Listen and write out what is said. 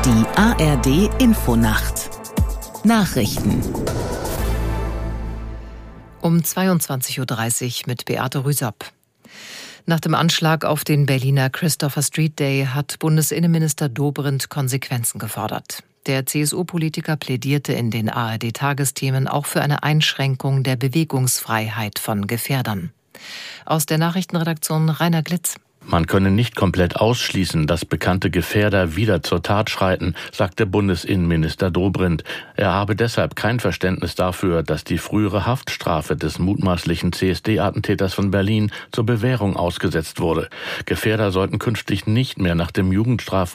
Die ARD Infonacht Nachrichten um 22.30 Uhr mit Beate Rüsapp. Nach dem Anschlag auf den Berliner Christopher Street Day hat Bundesinnenminister Dobrindt Konsequenzen gefordert. Der CSU-Politiker plädierte in den ARD-Tagesthemen auch für eine Einschränkung der Bewegungsfreiheit von Gefährdern. Aus der Nachrichtenredaktion Rainer Glitz. Man könne nicht komplett ausschließen, dass bekannte Gefährder wieder zur Tat schreiten, sagte Bundesinnenminister Dobrindt. Er habe deshalb kein Verständnis dafür, dass die frühere Haftstrafe des mutmaßlichen CSD-Attentäters von Berlin zur Bewährung ausgesetzt wurde. Gefährder sollten künftig nicht mehr nach dem Jugendstrafrecht